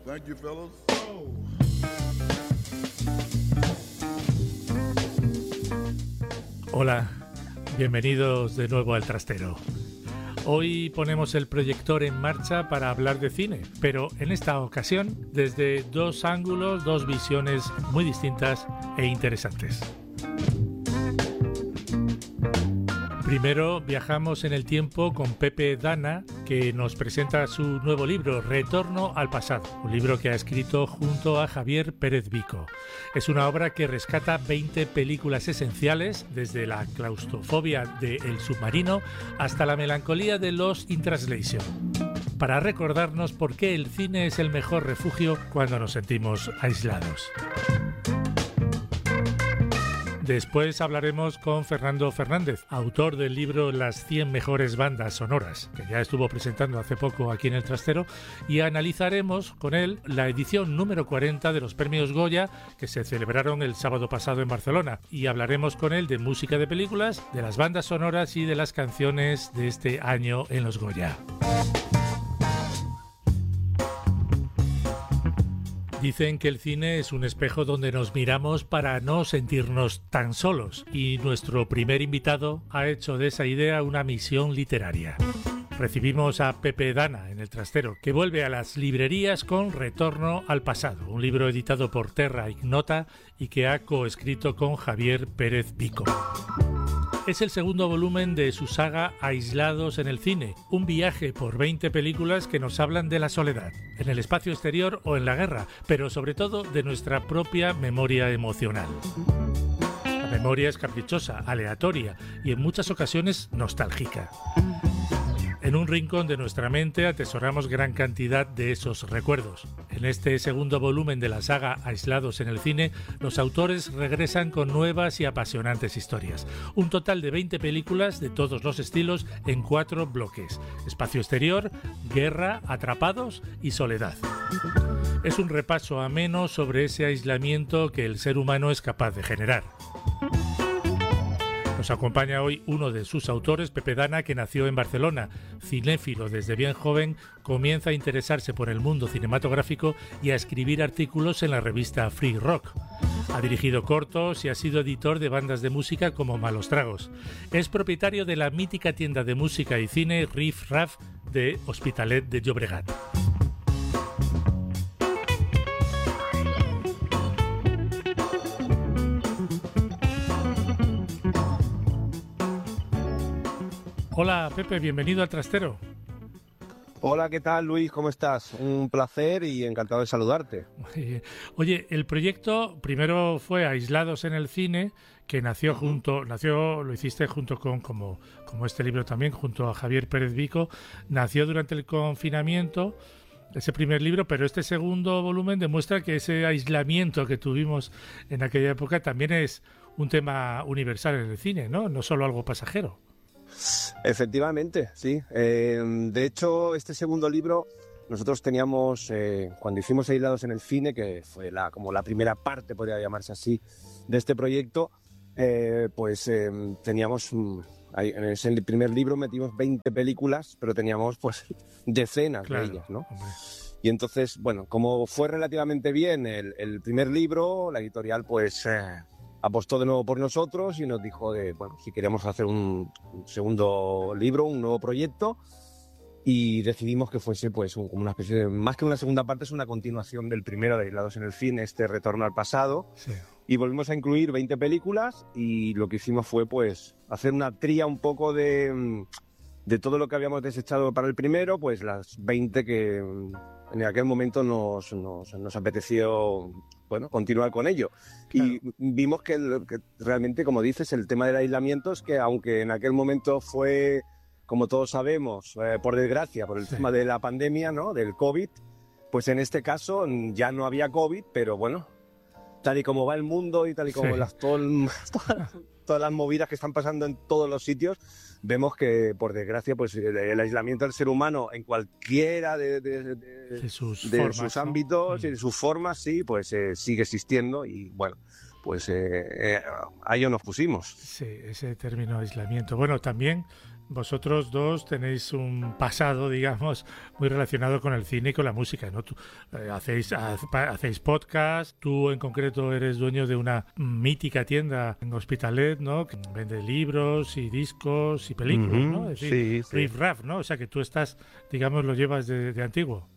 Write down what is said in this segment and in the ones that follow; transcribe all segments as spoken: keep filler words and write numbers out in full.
Thank you, fellas. Hola, bienvenidos de nuevo al Trastero. Hoy ponemos el proyector en marcha para hablar de cine, pero en esta ocasión desde dos ángulos, dos visiones muy distintas e interesantes. Primero viajamos en el tiempo con Pepe Dana, que nos presenta su nuevo libro, Retorno al pasado, un libro que ha escrito junto a Javier Pérez Vico. Es una obra que rescata veinte películas esenciales, desde la claustrofobia de El submarino hasta la melancolía de Lost in Translation, para recordarnos por qué el cine es el mejor refugio cuando nos sentimos aislados. Después hablaremos con Fernando Fernández, autor del libro Las cien mejores bandas sonoras, que ya estuvo presentando hace poco aquí en El Trastero, y analizaremos con él la edición número cuarenta de los premios Goya, que se celebraron el sábado pasado en Barcelona, y hablaremos con él de música de películas, de las bandas sonoras y de las canciones de este año en los Goya. Dicen que el cine es un espejo donde nos miramos para no sentirnos tan solos, y nuestro primer invitado ha hecho de esa idea una misión literaria. Recibimos a Pepe Dana en El Trastero, que vuelve a las librerías con Retorno al pasado, un libro editado por Terra Ignota y que ha coescrito con Javier Pérez Vico. Es el segundo volumen de su saga Aislados en el cine, un viaje por veinte películas que nos hablan de la soledad, en el espacio exterior o en la guerra, pero sobre todo de nuestra propia memoria emocional. La memoria es caprichosa, aleatoria y en muchas ocasiones nostálgica. En un rincón de nuestra mente atesoramos gran cantidad de esos recuerdos. En este segundo volumen de la saga Aislados en el cine, los autores regresan con nuevas y apasionantes historias. Un total de veinte películas de todos los estilos en cuatro bloques: espacio exterior, guerra, atrapados y soledad. Es un repaso ameno sobre ese aislamiento que el ser humano es capaz de generar. Nos acompaña hoy uno de sus autores, Pepe Dana, que nació en Barcelona. Cinéfilo desde bien joven, comienza a interesarse por el mundo cinematográfico y a escribir artículos en la revista Free Rock. Ha dirigido cortos y ha sido editor de bandas de música como Malos Tragos. Es propietario de la mítica tienda de música y cine Riff Raff de Hospitalet de Llobregat. Hola Pepe, bienvenido al Trastero. Hola, ¿qué tal Luis? ¿Cómo estás? Un placer y encantado de saludarte. Oye, el proyecto primero fue Aislados en el cine, que nació junto, nació, lo hiciste junto con, como, como este libro también, junto a Javier Pérez Vico. Nació durante el confinamiento, ese primer libro, pero este segundo volumen demuestra que ese aislamiento que tuvimos en aquella época también es un tema universal en el cine, ¿no? No solo algo pasajero. Efectivamente, sí. Eh, de hecho, este segundo libro, nosotros teníamos, eh, cuando hicimos Aislados en el cine, que fue la, como la primera parte, podría llamarse así, de este proyecto, eh, pues eh, teníamos, ahí, en ese primer libro metimos veinte películas, pero teníamos pues decenas claro, de ellas, ¿no? Hombre. Y entonces, bueno, como fue relativamente bien el, el primer libro, la editorial pues... Eh, apostó de nuevo por nosotros y nos dijo de, bueno, si queríamos hacer un, un segundo libro, un nuevo proyecto, y decidimos que fuese pues un, como una especie de, más que una segunda parte, es una continuación del primero de Aislados en el cine, este Retorno al pasado. Sí. Y volvimos a incluir veinte películas y lo que hicimos fue pues hacer una tría un poco de, de todo lo que habíamos desechado para el primero, pues las veinte que en aquel momento nos, nos, nos apeteció... bueno, continuar con ello. Claro. Y vimos que, el, que realmente, como dices, el tema del aislamiento es que, aunque en aquel momento fue, como todos sabemos, eh, por desgracia, por el sí. tema de la pandemia, ¿no?, del COVID, pues en este caso ya no había COVID, pero bueno, tal y como va el mundo y tal y como sí. las, todo el, todas, todas las movidas que están pasando en todos los sitios, vemos que, por desgracia, pues el, el aislamiento del ser humano en cualquiera de, de, de, de sus, de formas, sus ¿no? ámbitos mm. y de sus formas, sí, pues eh, sigue existiendo y, bueno, pues eh, eh, a ello nos pusimos. Sí, ese término aislamiento. Bueno, también vosotros dos tenéis un pasado, digamos, muy relacionado con el cine y con la música, ¿no? Tú, eh, hacéis, ha, hacéis podcast, tú en concreto eres dueño de una mítica tienda en Hospitalet, ¿no? Que vende libros y discos y películas, Uh-huh. ¿no? Es decir, Sí, sí. Riff Raff, ¿no? O sea que tú estás, digamos, lo llevas de, de antiguo.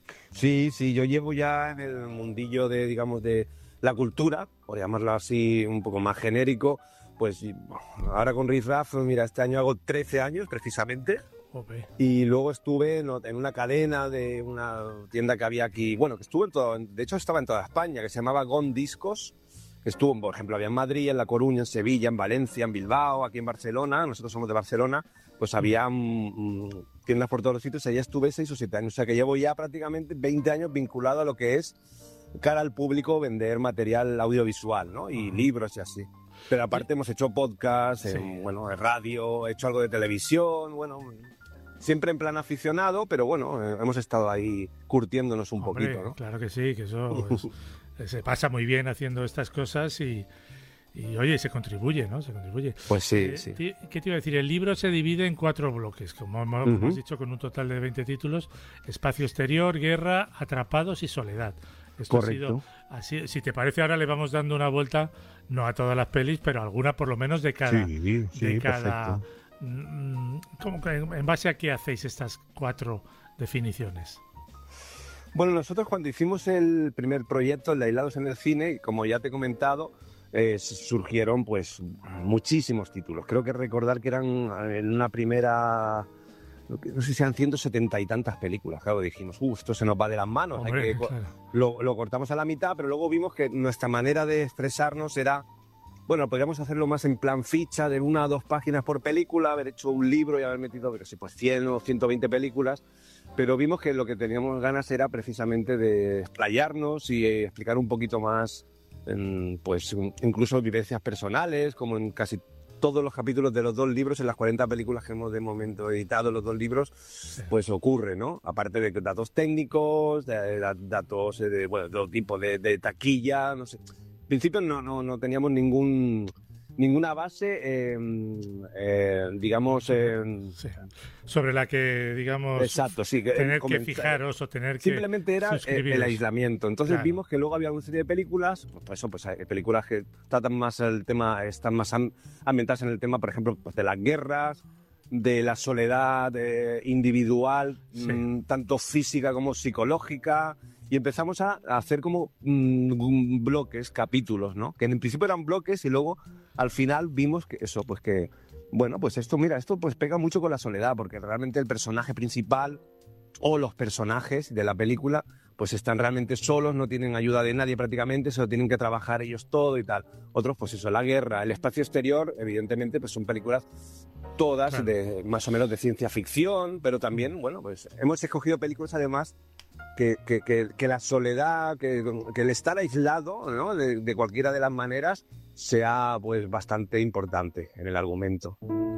Sí, sí, yo llevo ya en el mundillo de, digamos, de la cultura, por llamarlo así un poco más genérico, pues ahora con Riff Raff, mira, este año hago trece años precisamente. Okay. Y luego estuve en, en una cadena de una tienda que había aquí, bueno, que estuvo en todo, de hecho estaba en toda España, que se llamaba Gone Discos, que estuvo, por ejemplo, había en Madrid, en La Coruña, en Sevilla, en Valencia, en Bilbao, aquí en Barcelona, nosotros somos de Barcelona, pues había mm, tiendas por todos los sitios, allá estuve seis o siete años, o sea que llevo ya prácticamente veinte años vinculado a lo que es cara al público vender material audiovisual, ¿no? Y uh-huh. libros y así. Pero aparte hemos hecho podcast, sí. en, bueno, en radio, he hecho algo de televisión, bueno, siempre en plan aficionado, pero bueno, eh, hemos estado ahí curtiéndonos un Hombre, poquito, ¿no? Claro que sí, que eso es, se pasa muy bien haciendo estas cosas y, y, oye, se contribuye, ¿no? Se contribuye. Pues sí, eh, sí. ¿Qué te iba a decir? El libro se divide en cuatro bloques, como hemos, uh-huh. hemos dicho, con un total de veinte títulos: Espacio Exterior, Guerra, Atrapados y Soledad. Esto Correcto. Ha sido, así, si te parece, ahora le vamos dando una vuelta, no a todas las pelis, pero a alguna por lo menos de cada... Sí, sí, de cada perfecto. ¿Cómo, ¿En base a qué hacéis estas cuatro definiciones? Bueno, nosotros cuando hicimos el primer proyecto, el de Aislados en el Cine, como ya te he comentado, eh, surgieron pues muchísimos títulos. Creo que recordar que eran en una primera... no sé si eran ciento setenta y tantas películas. Claro, dijimos, uh, esto se nos va de las manos. Hombre, hay que... claro. lo, lo cortamos a la mitad, pero luego vimos que nuestra manera de expresarnos era, bueno, podríamos hacerlo más en plan ficha, de una o dos páginas por película, haber hecho un libro y haber metido, pero sí, pues cien o ciento veinte películas, pero vimos que lo que teníamos ganas era precisamente de explayarnos y eh, explicar un poquito más, en, pues incluso vivencias personales, como en casi todos los capítulos de los dos libros, en las cuarenta películas que hemos de momento editado, los dos libros, sí. pues ocurre, ¿no? Aparte de datos técnicos, de, de datos de, bueno, de todo tipo, de, de taquilla, no sé. En principio no, no, no teníamos ningún, ninguna base, eh, eh, digamos... Eh, sí. Sobre la que, digamos, exacto, sí, que, tener que fijaros o tener que simplemente era el aislamiento. Entonces claro. vimos que luego había una serie de películas, pues eso, pues hay películas que tratan más el tema, están más ambientadas en el tema, por ejemplo, pues de las guerras, de la soledad eh, individual, sí. mmm, tanto física como psicológica, y empezamos a, a hacer como mmm, bloques, capítulos, ¿no? Que en principio eran bloques y luego al final vimos que eso, pues que bueno, pues esto, mira, esto pues pega mucho con la soledad, porque realmente el personaje principal o los personajes de la película pues están realmente solos, no tienen ayuda de nadie prácticamente, se lo tienen que trabajar ellos todo y tal. Otros, pues eso, la guerra, el espacio exterior, evidentemente, pues son películas todas claro. de más o menos de ciencia ficción, pero también, bueno, pues hemos escogido películas además que, que, que, que la soledad, que, que el estar aislado, ¿no? de, de cualquiera de las maneras sea pues bastante importante en el argumento.